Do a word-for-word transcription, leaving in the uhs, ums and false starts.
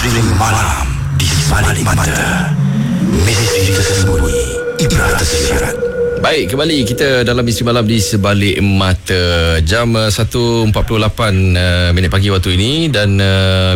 Misteri malam di sebalik mata. Misteri tersembunyi, ibrah tersirat. Baik, kembali kita dalam Misteri Malam di Sebalik Mata. Jam uh, satu empat puluh lapan uh, minit pagi waktu ini. Dan uh,